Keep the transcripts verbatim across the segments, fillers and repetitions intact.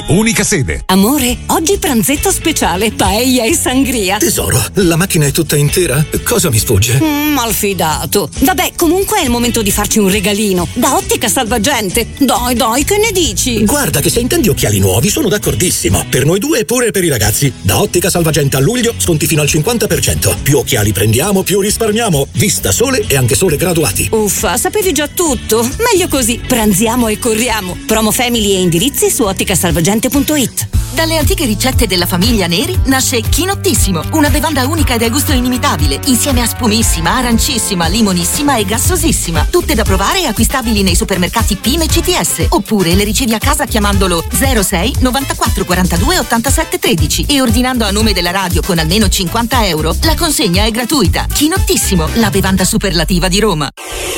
unica sede. Amore, oggi pranzetto speciale, paella e sangria. Tesoro, la macchina è tutta intera? Cosa mi sfugge? Mm, malfidato. Vabbè, comunque è il momento di farci un regalino. Da Ottica Salvagente. Dai, dai, che ne dici? Guarda che se intendi occhiali nuovi sono d'accordissimo. Per noi due e pure per i ragazzi. Da Ottica Salvagente a luglio sconti fino al cinquanta per cento. Più occhiali prendiamo, più risparmiamo. Vista Sole e anche Sole graduati. Uffa, sapevi già tutto? Meglio così. Pranziamo e corriamo. Promo Family e indirizzi su ottica salvagente punto it. Dalle antiche ricette della famiglia Neri nasce Chinottissimo, una bevanda unica e dal gusto inimitabile, insieme a spumissima, arancissima, limonissima e gassosissima. Tutte da provare e acquistabili nei supermercati P I M e C T S. Oppure le ricevi a casa chiamandolo zero sei novantaquattro quarantadue ottantasette tredici e ordinando a nome della radio con almeno cinquanta euro. La consegna è gratuita. Chinottissimo, la bevanda superlativa di Roma.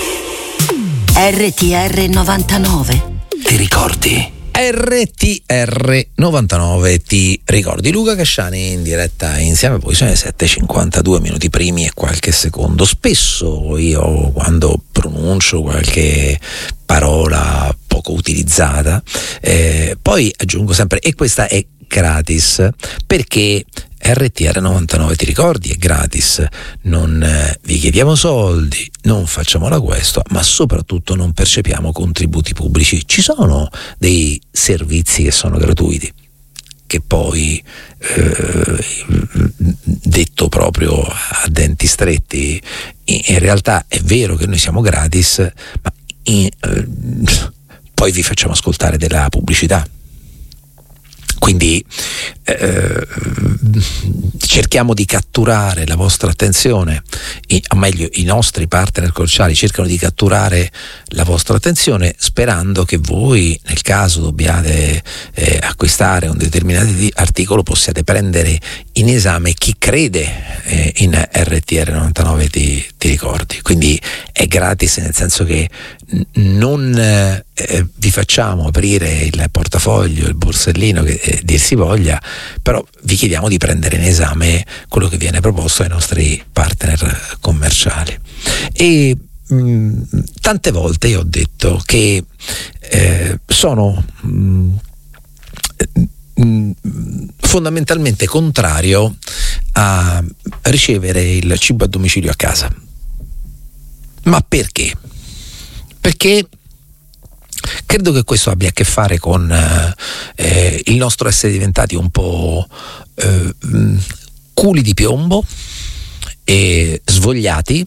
R T R novantanove. Ti ricordi? R T R novantanove, ti ricordi? Luca Casciani in diretta insieme, poi sono le sette e cinquantadue minuti primi e qualche secondo. Spesso io, quando pronuncio qualche parola poco utilizzata, eh, poi aggiungo sempre e questa è gratis, perché R T R novantanove, ti ricordi, è gratis, non eh, vi chiediamo soldi, non facciamo la questo, ma soprattutto non percepiamo contributi pubblici. Ci sono dei servizi che sono gratuiti, che poi eh, detto proprio a denti stretti, in, in realtà è vero che noi siamo gratis, ma in, eh, poi vi facciamo ascoltare della pubblicità. Quindi eh, cerchiamo di catturare la vostra attenzione, o meglio i nostri partner commerciali cercano di catturare la vostra attenzione, sperando che voi, nel caso dobbiate eh, acquistare un determinato articolo, possiate prendere in esame chi crede eh, in R T R novantanove, ti, ti ricordi. Quindi è gratis, nel senso che non eh, vi facciamo aprire il portafoglio, il borsellino che eh, dir si voglia, però vi chiediamo di prendere in esame quello che viene proposto ai nostri partner commerciali. E mh, tante volte io ho detto che eh, sono mh, mh, fondamentalmente contrario a ricevere il cibo a domicilio a casa. Ma perché? Perché credo che questo abbia a che fare con eh, il nostro essere diventati un po' eh, culi di piombo e svogliati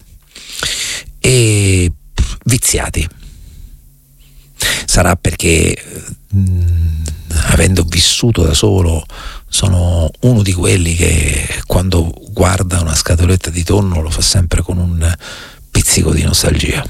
e viziati. Sarà perché mh, avendo vissuto da solo sono uno di quelli che quando guarda una scatoletta di tonno lo fa sempre con un pizzico di nostalgia.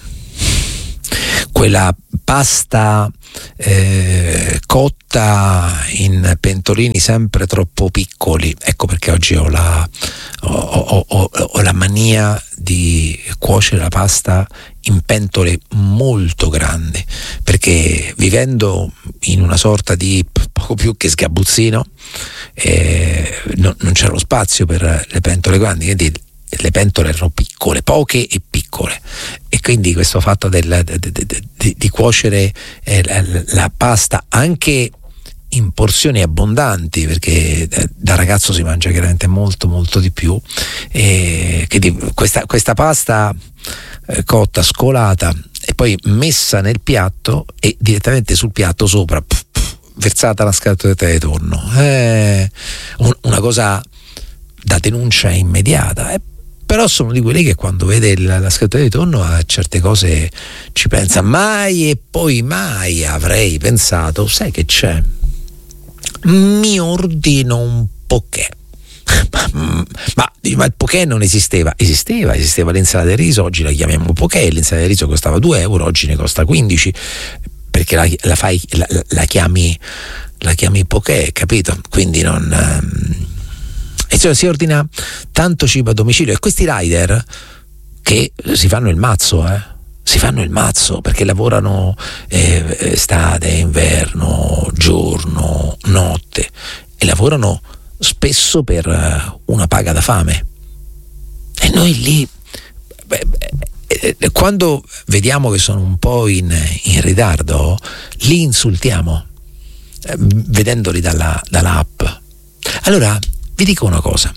Quella pasta eh, cotta in pentolini sempre troppo piccoli. Ecco perché oggi ho la, ho, ho, ho, ho la mania di cuocere la pasta in pentole molto grandi, perché vivendo in una sorta di poco più che sgabuzzino eh, no, non c'era lo spazio per le pentole grandi, quindi le pentole erano piccole, poche e piccole, e quindi questo fatto del, de, de, de, de, di cuocere eh, la, la pasta anche in porzioni abbondanti, perché da ragazzo si mangia chiaramente molto molto di più, e quindi questa, questa pasta eh, cotta, scolata e poi messa nel piatto e direttamente sul piatto sopra pff, pff, versata la scatoletta di tonno, è un, una cosa da denuncia immediata. eh. Però sono di quelli che quando vede la, la scatoletta di tonno a certe cose ci pensa. Mai e poi mai avrei pensato, sai che c'è? Mi ordino un poké. ma, ma, ma il poké non esisteva, esisteva, esisteva l'insalata di riso, oggi la chiamiamo poké, l'insalata di riso costava due euro, oggi ne costa quindici, perché la, la fai, la, la chiami, la chiami poké, capito? Quindi non... Um, E cioè si ordina tanto cibo a domicilio, e questi rider che si fanno il mazzo, eh? si fanno il mazzo perché lavorano eh, estate, inverno, giorno, notte, e lavorano spesso per una paga da fame. E noi lì, beh, eh, quando vediamo che sono un po' in, in ritardo, li insultiamo. eh, vedendoli dalla, dall'app. Allora vi dico una cosa,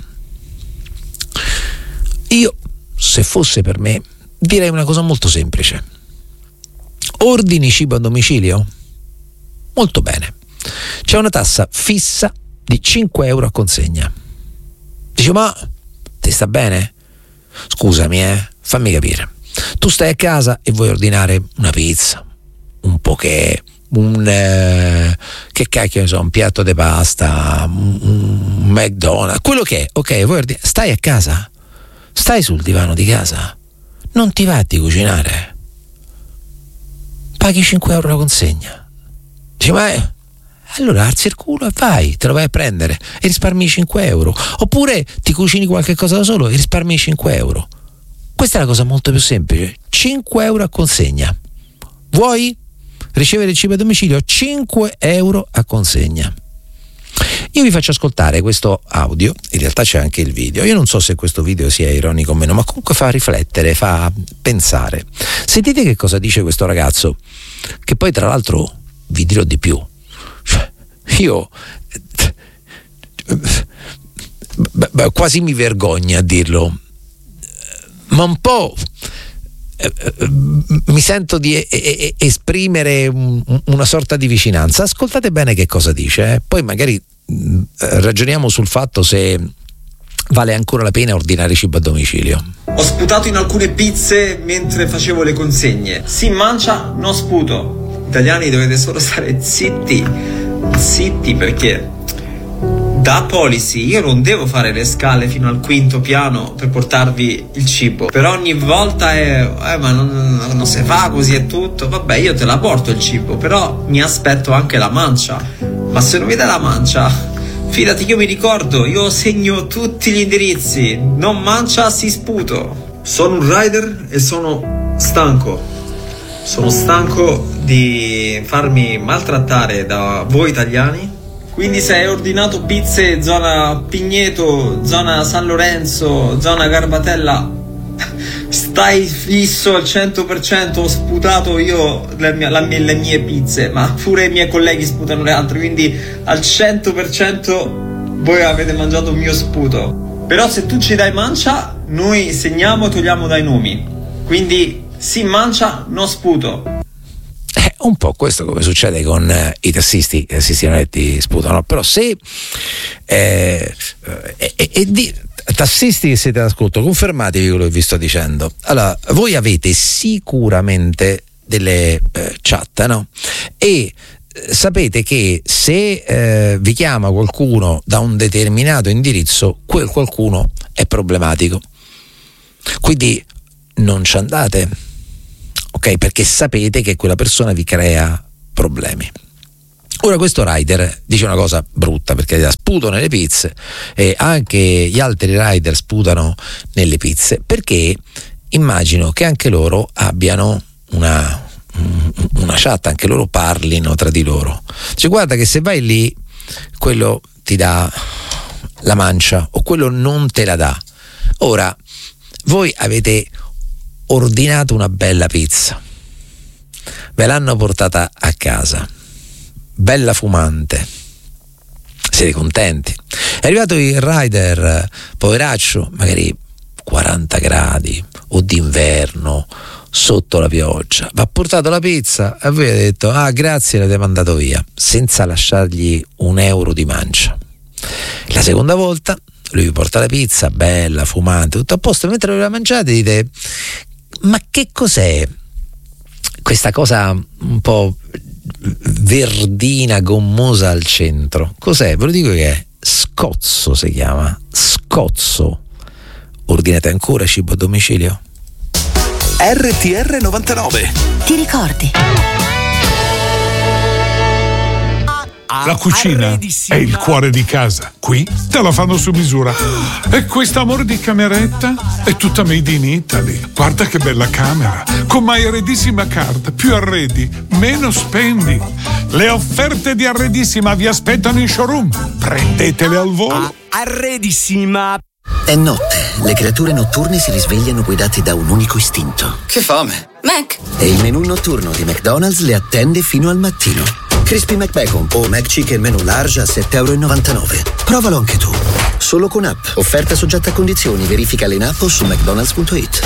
io se fosse per me direi una cosa molto semplice: ordini cibo a domicilio? Molto bene, c'è una tassa fissa di cinque euro a consegna. Dici, ma ti sta bene? Scusami, eh, fammi capire. Tu stai a casa e vuoi ordinare una pizza, un poké, un eh, che cacchio ne so, un piatto di pasta, un, un McDonald's, quello che è, ok, vuoi ordinare, stai a casa, stai sul divano di casa, non ti va di cucinare, paghi cinque euro la consegna. Dici, ma è, allora alzi il culo e vai, te lo vai a prendere e risparmi cinque euro. Oppure ti cucini qualche cosa da solo e risparmi cinque euro. Questa è la cosa molto più semplice: cinque euro a consegna. Vuoi ricevere il cibo a domicilio? cinque euro a consegna. Io vi faccio ascoltare questo audio, in realtà c'è anche il video. Io non so se questo video sia ironico o meno, ma comunque fa riflettere, fa pensare. Sentite che cosa dice questo ragazzo, che poi tra l'altro vi dirò di più. Io beh, quasi mi vergogno a dirlo, ma un po' mi sento di esprimere una sorta di vicinanza. Ascoltate bene che cosa dice, eh? Poi magari ragioniamo sul fatto se vale ancora la pena ordinare cibo a domicilio. Ho sputato in alcune pizze mentre facevo le consegne. Si mangia, non sputo. Italiani, dovete solo stare zitti, zitti, perché da policy io non devo fare le scale fino al quinto piano per portarvi il cibo. Però ogni volta è eh, ma non, non si fa così e tutto. Vabbè, io te la porto il cibo, però mi aspetto anche la mancia. Ma se non mi dai la mancia, fidati che io mi ricordo, io segno tutti gli indirizzi. Non mancia, si sputo. Sono un rider e sono stanco. Sono stanco di farmi maltrattare da voi italiani. Quindi se hai ordinato pizze zona Pigneto, zona San Lorenzo, zona Garbatella, stai fisso al cento per cento. Ho sputato io le mie, la mie, le mie pizze, ma pure i miei colleghi sputano le altre, quindi al cento per cento voi avete mangiato il mio sputo. Però se tu ci dai mancia, noi segniamo e togliamo dai nomi. Quindi si mancia, non sputo. È un po' questo come succede con eh, i tassisti, i tassisti onetti sputano. Però se eh, eh, eh, eh, di, tassisti che siete all'ascolto, confermatevi quello che vi sto dicendo. Allora, voi avete sicuramente delle eh, chat, no? E eh, sapete che se eh, vi chiama qualcuno da un determinato indirizzo, quel qualcuno è problematico. Quindi non ci andate, ok? Perché sapete che quella persona vi crea problemi. Ora questo rider dice una cosa brutta, perché sputo nelle pizze e anche gli altri rider sputano nelle pizze, perché immagino che anche loro abbiano una, una chat, anche loro parlino tra di loro. Cioè, guarda che se vai lì quello ti dà la mancia o quello non te la dà. Ora voi avete ordinato una bella pizza, ve l'hanno portata a casa, bella fumante, siete contenti, è arrivato il rider poveraccio, magari quaranta gradi o d'inverno sotto la pioggia, va portato la pizza e voi avete detto ah grazie, l'avete mandato via senza lasciargli un euro di mancia. La seconda volta lui vi porta la pizza bella fumante, tutto a posto, mentre voi la mangiate dite ma che cos'è questa cosa un po' verdina, gommosa al centro? Cos'è? Ve lo dico che è scozzo, si chiama scozzo. Ordinate ancora cibo a domicilio? R T R novantanove. Ti ricordi? La cucina è il cuore di casa. Qui te la fanno su misura. E questo amore di cameretta è tutta made in Italy. Guarda che bella camera. Con My Arredissima Card, più arredi, meno spendi. Le offerte di Arredissima vi aspettano in showroom. Prendetele al volo. Arredissima. È notte. Le creature notturne si risvegliano guidate da un unico istinto. Che fame. Mac. E il menù notturno di McDonald's le attende fino al mattino. Crispy McBacon o McChicken menù large a sette e novantanove euro. Provalo anche tu. Solo con app. Offerta soggetta a condizioni. Verificale in app o su mcdonalds punto it.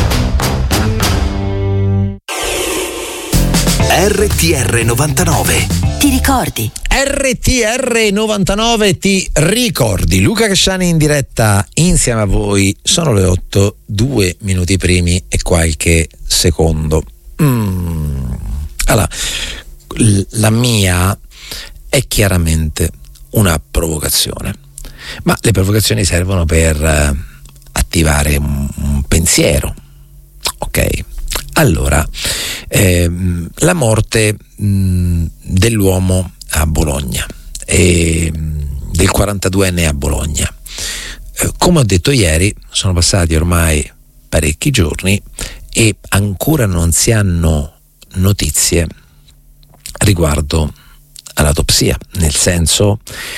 R T R novantanove. Ti ricordi? R T R novantanove ti ricordi. Luca Casciani in diretta insieme a voi. Sono le otto, due minuti primi e qualche secondo. Mm. Allora, la mia è chiaramente una provocazione, ma le provocazioni servono per eh, attivare un, un pensiero, ok? Allora, ehm, la morte mh, dell'uomo a Bologna, e, mh, del quarantaduenne a Bologna. Eh, come ho detto ieri, sono passati ormai parecchi giorni e ancora non si hanno notizie riguardo all'autopsia, nel senso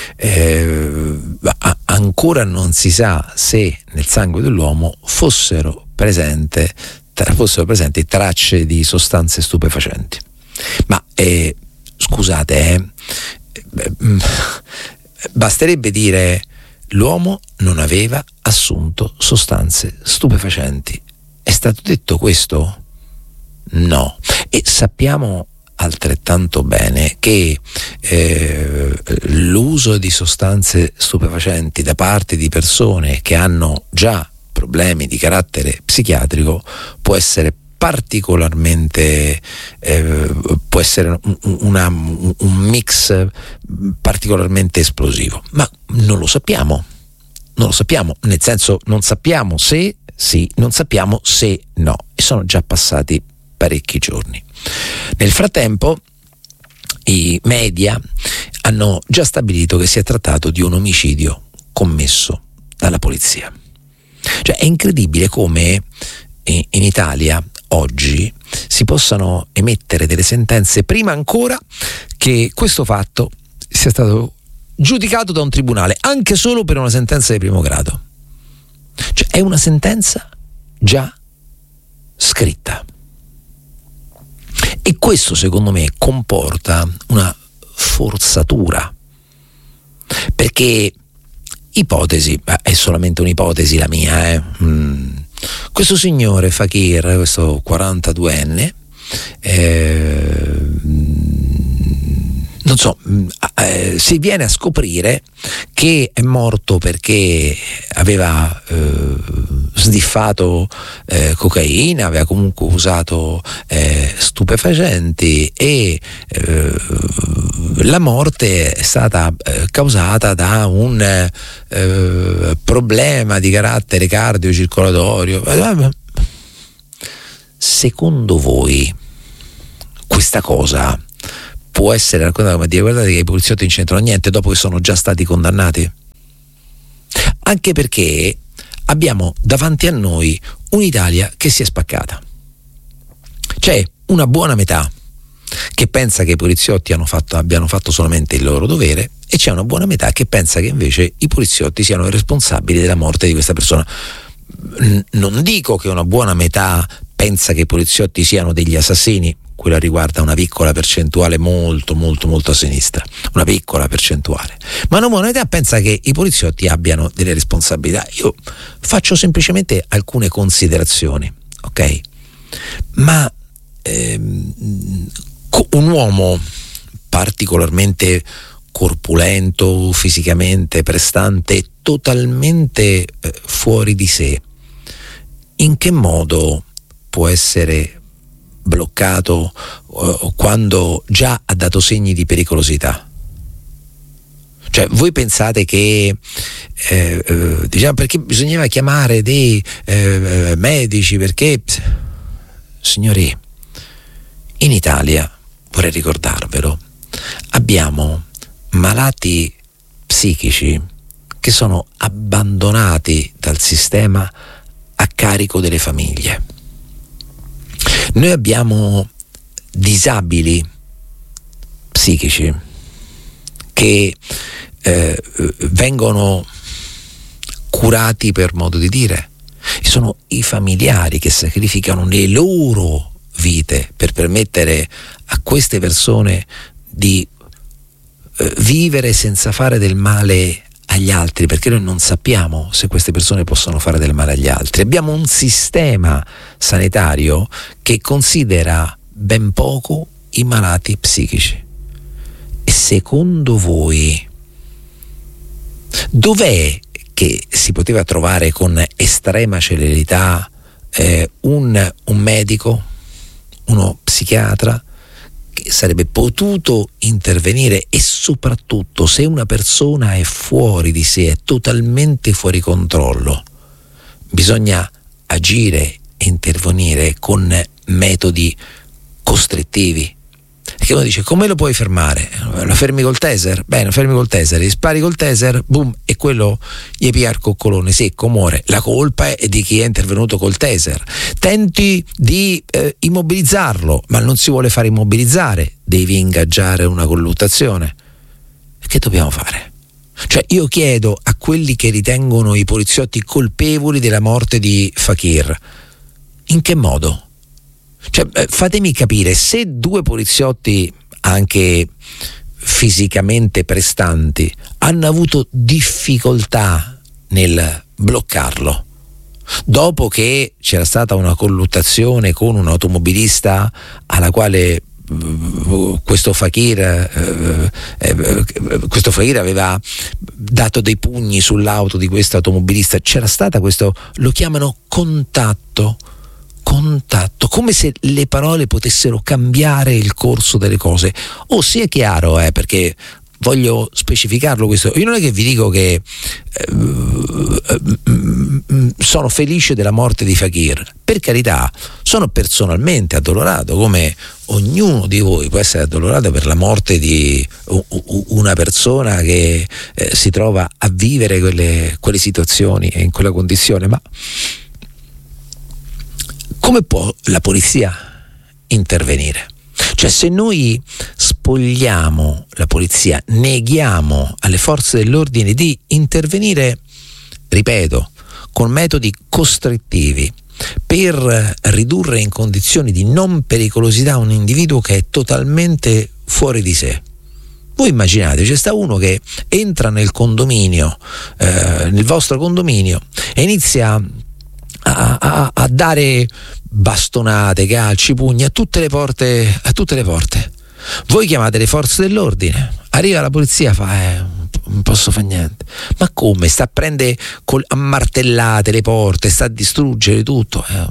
eh, a- ancora non si sa se nel sangue dell'uomo fossero presente tra, fossero presenti tracce di sostanze stupefacenti. Ma eh, scusate, eh, eh, basterebbe dire l'uomo non aveva assunto sostanze stupefacenti. È stato detto questo? No. E sappiamo altrettanto bene che eh, l'uso di sostanze stupefacenti da parte di persone che hanno già problemi di carattere psichiatrico può essere particolarmente eh, può essere un, una, un mix particolarmente esplosivo, ma non lo sappiamo non lo sappiamo, nel senso non sappiamo se sì, non sappiamo se no, e sono già passati parecchi giorni. Nel frattempo i media hanno già stabilito che si è trattato di un omicidio commesso dalla polizia. Cioè è incredibile come in Italia oggi si possano emettere delle sentenze prima ancora che questo fatto sia stato giudicato da un tribunale, anche solo per una sentenza di primo grado. Cioè è una sentenza già scritta. E questo secondo me comporta una forzatura, perché ipotesi, è solamente un'ipotesi la mia, eh? mm. questo signore Fakir, questo quarantaduenne, eh, non so, eh, si viene a scoprire che è morto perché aveva eh, sdiffato eh, cocaina, aveva comunque usato eh, stupefacenti e eh, la morte è stata eh, causata da un eh, problema di carattere cardiocircolatorio. Secondo voi questa cosa può essere raccontata come dire guardate che i poliziotti non c'entrano niente dopo che sono già stati condannati? Anche perché abbiamo davanti a noi un'Italia che si è spaccata. C'è una buona metà che pensa che i poliziotti hanno fatto, abbiano fatto solamente il loro dovere, e c'è una buona metà che pensa che invece i poliziotti siano i responsabili della morte di questa persona. Non dico che una buona metà pensa che i poliziotti siano degli assassini, quella riguarda una piccola percentuale molto molto molto a sinistra, una piccola percentuale, ma una buona metà pensa che i poliziotti abbiano delle responsabilità. Io faccio semplicemente alcune considerazioni, ok? Ma ehm, un uomo particolarmente corpulento, fisicamente prestante, totalmente eh, fuori di sé, in che modo può essere bloccato uh, quando già ha dato segni di pericolosità? Cioè voi pensate che eh, eh, diciamo perché bisognava chiamare dei eh, medici, perché signori, in Italia, vorrei ricordarvelo, abbiamo malati psichici che sono abbandonati dal sistema a carico delle famiglie. Noi abbiamo disabili psichici che eh, vengono curati, per modo di dire, e sono i familiari che sacrificano le loro vite per permettere a queste persone di eh, vivere senza fare del male agli altri, perché noi non sappiamo se queste persone possono fare del male agli altri. Abbiamo un sistema sanitario che considera ben poco i malati psichici. E secondo voi dov'è che si poteva trovare con estrema celerità eh, un, un medico, uno psichiatra che sarebbe potuto intervenire? E soprattutto, se una persona è fuori di sé, è totalmente fuori controllo, bisogna agire e intervenire con metodi costrittivi. Perché uno dice: come lo puoi fermare? Lo fermi col taser? Bene, lo fermi col taser, gli spari col taser, boom, e quello gli pia il coccolone secco, muore. La colpa è di chi è intervenuto col taser. Tenti di eh, immobilizzarlo, ma non si vuole fare immobilizzare, devi ingaggiare una colluttazione. Che dobbiamo fare? Cioè, io chiedo a quelli che ritengono i poliziotti colpevoli della morte di Fakir: in che modo? Cioè, fatemi capire, se due poliziotti anche fisicamente prestanti hanno avuto difficoltà nel bloccarlo, dopo che c'era stata una colluttazione con un automobilista alla quale uh, questo Fakir uh, uh, questo Fakir aveva dato dei pugni sull'auto di questo automobilista, c'era stata questo, lo chiamano contatto contatto, come se le parole potessero cambiare il corso delle cose. O sia chiaro, eh, perché voglio specificarlo questo, io non è che vi dico che eh, sono felice della morte di Fakir, per carità, sono personalmente addolorato, come ognuno di voi può essere addolorato per la morte di una persona che eh, si trova a vivere quelle, quelle situazioni e in quella condizione, ma come può la polizia intervenire? Cioè, se noi spogliamo la polizia, neghiamo alle forze dell'ordine di intervenire, ripeto, con metodi costrittivi per ridurre in condizioni di non pericolosità un individuo che è totalmente fuori di sé. Voi immaginate, c'è sta uno che entra nel condominio, eh, nel vostro condominio, e inizia A, a, a dare bastonate, calci, pugni a tutte le porte, a tutte le porte. Voi chiamate le forze dell'ordine, arriva la polizia, fa eh, non posso fare niente. Ma come? Sta a prendere col, a martellate le porte, sta a distruggere tutto. Eh.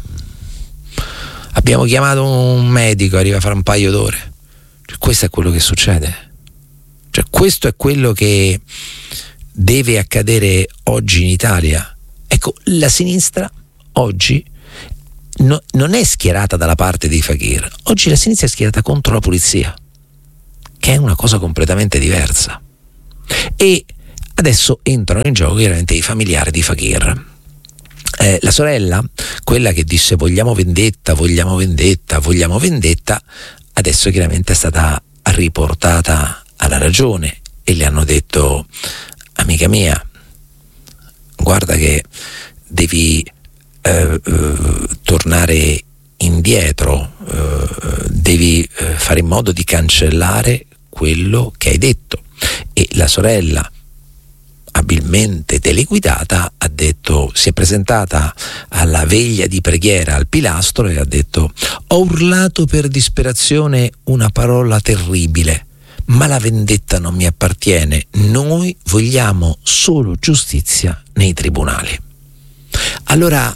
Abbiamo chiamato un medico, arriva fra un paio d'ore. Cioè, questo è quello che succede. Cioè, questo è quello che deve accadere oggi in Italia. Ecco, la sinistra oggi no, non è schierata dalla parte dei Fakir. Oggi la sinistra è schierata contro la polizia, che è una cosa completamente diversa. E adesso entrano in gioco chiaramente i familiari di Fakir. Eh, la sorella, quella che disse vogliamo vendetta, vogliamo vendetta, vogliamo vendetta, adesso chiaramente è stata riportata alla ragione e le hanno detto: amica mia, guarda che devi Eh, eh, tornare indietro, eh, devi eh, fare in modo di cancellare quello che hai detto. E la sorella, abilmente teleguidata, ha detto, si è presentata alla veglia di preghiera al pilastro e ha detto: ho urlato per disperazione una parola terribile, ma la vendetta non mi appartiene, noi vogliamo solo giustizia nei tribunali. Allora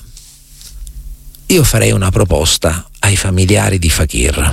io farei una proposta ai familiari di Fakir.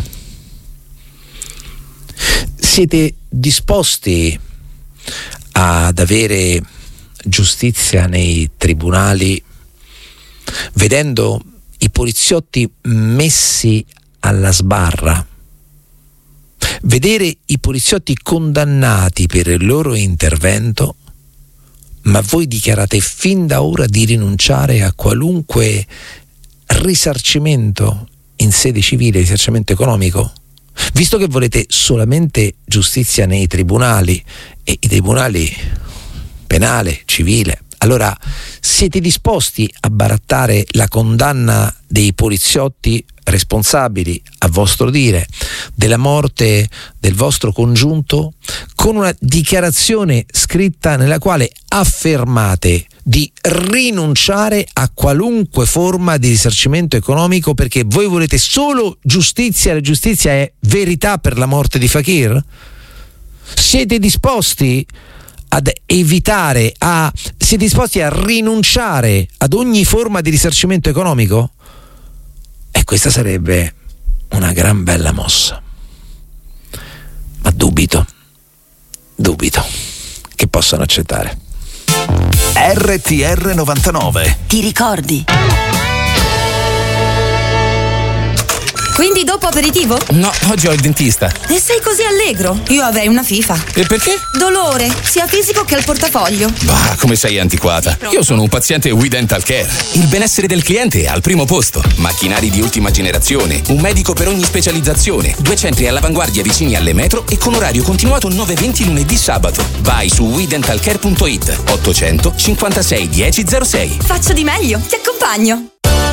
Siete disposti ad avere giustizia nei tribunali vedendo i poliziotti messi alla sbarra, vedere i poliziotti condannati per il loro intervento, ma voi dichiarate fin da ora di rinunciare a qualunque risarcimento in sede civile, risarcimento economico, visto che volete solamente giustizia nei tribunali, e i tribunali penale, civile, Allora, siete disposti a barattare la condanna dei poliziotti responsabili, a vostro dire, della morte del vostro congiunto con una dichiarazione scritta nella quale affermate di rinunciare a qualunque forma di risarcimento economico perché voi volete solo giustizia, la giustizia è verità per la morte di Fakir? Siete disposti ad evitare, a, siete disposti a rinunciare ad ogni forma di risarcimento economico? E questa sarebbe una gran bella mossa. Ma dubito, dubito che possano accettare. R T R novantanove. Ti ricordi? Quindi dopo aperitivo? No, oggi ho il dentista. E sei così allegro? Io avrei una FIFA. E perché? Dolore, sia fisico che al portafoglio. Bah, come sei antiquata. Io sono un paziente We Dental Care. Il benessere del cliente è al primo posto. Macchinari di ultima generazione, un medico per ogni specializzazione, due centri all'avanguardia vicini alle metro e con orario continuato nove venti lunedì sabato. Vai su we dental care punto it ottocento cinquantasei dieci zero sei. Faccio di meglio, ti accompagno.